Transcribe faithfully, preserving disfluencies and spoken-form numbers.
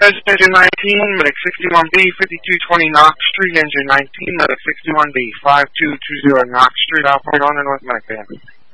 Engine nineteen, Medic sixty-one B, fifty-two twenty Knox Street, Engine nineteen, Medic sixty-one B, five two two zero Knox Street, operate on and North Medic Band.